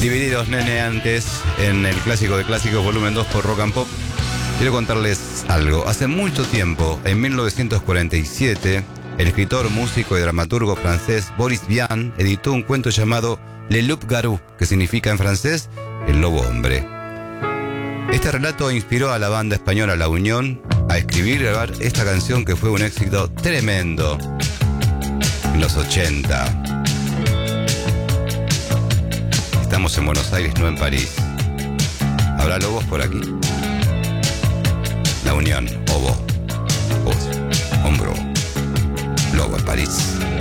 Divididos, nene, antes en el Clásico de Clásicos volumen 2 por Rock and Pop. Quiero contarles algo. Hace mucho tiempo, en 1947, el escritor, músico y dramaturgo francés Boris Vian editó un cuento llamado Le Loup-Garou, que significa en francés el lobo hombre. Este relato inspiró a la banda española La Unión a escribir y grabar esta canción, que fue un éxito tremendo en los 80. Estamos en Buenos Aires, no en París. ¿Habrá lobos por aquí? La Unión, obo, voz, hombro, lobo en París.